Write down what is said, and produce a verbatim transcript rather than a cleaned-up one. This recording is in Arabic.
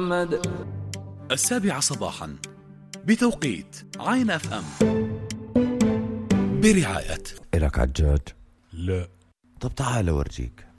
محمد. السابعة صباحا بتوقيت عين اف ام برعاية. إلك عجاج؟ لا. طب تعال أورجيك.